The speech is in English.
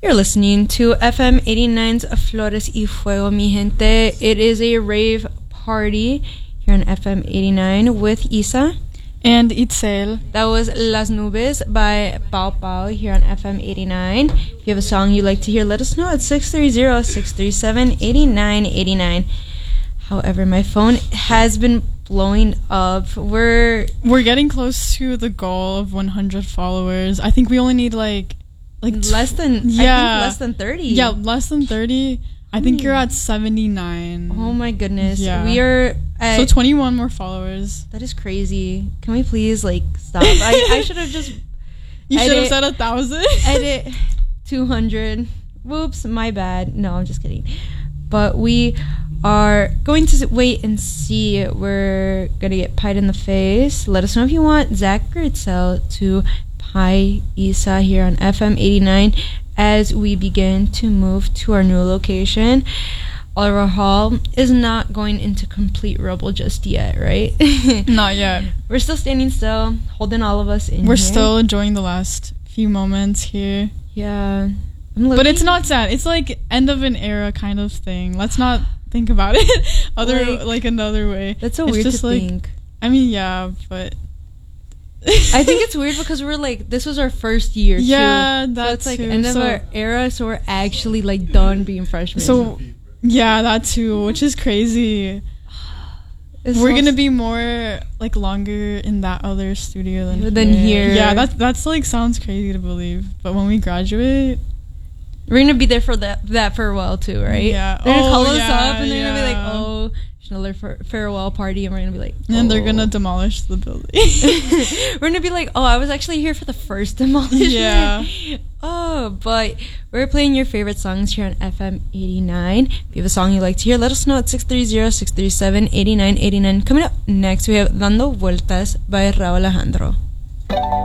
You're listening to FM 89's Flores y Fuego, mi gente. It is a rave party here on FM 89 with Isa and Itzel. That was Las Nubes by Pau Pau here on FM 89. If you have a song you'd like to hear, let us know at 630-637-8989. However, my phone has been blowing up. We're getting close to the goal of 100 followers. I think we only need like less than 30. Yeah, less than 30. I think you're at 79. Oh my goodness. Yeah. We are at, so 21 more followers. That is crazy. Can we please stop? I should have just You should have said 1,000. Edit 200. Whoops, my bad. No, I'm just kidding. But we are going to wait and see. We're gonna get pied in the face. Let us know if you want Zach or Itzel to pie Isa here on FM 89 as we begin to move to our new location. Oliver Hall is not going into complete rubble just yet, right? Not yet. We're still standing still, holding all of us in. We're still enjoying the last few moments here. Yeah. But it's not sad. It's like end of an era kind of thing. Let's not think about it another way. That's so weird to think. I mean, yeah, but I think it's weird because we're this was our first year too. Yeah, that's so it's end of our era, so we're actually done being freshmen. So yeah, that too, which is crazy. We're gonna be more longer in that other studio than here. Yeah, that's sounds crazy to believe, but when we graduate, we're gonna be there for that farewell too, right? Yeah. They're gonna call us up and they're gonna be oh, another farewell party, and we're gonna be and they're gonna demolish the building. We're gonna be I was actually here for the first demolition. Yeah. But we're playing your favorite songs here on FM 89. If you have a song you'd like to hear, let us know at 630-637-8989. Coming up next, we have Dando Vueltas by Raúl Alejandro.